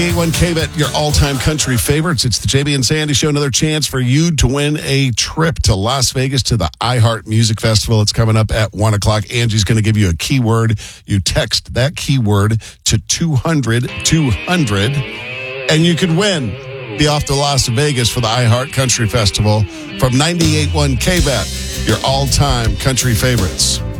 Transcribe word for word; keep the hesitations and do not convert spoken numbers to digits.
one K-Bet, your all-time country favorites. It's the J B and Sandy Show. Another chance for you to win a trip to Las Vegas to the iHeart Music Festival. It's coming up at one o'clock. Angie's going to give you a keyword. You text that keyword to two hundred two hundred, and you could win. Be off to Las Vegas for the iHeart Country Festival from ninety-eight point one K-Bet, your all-time country favorites.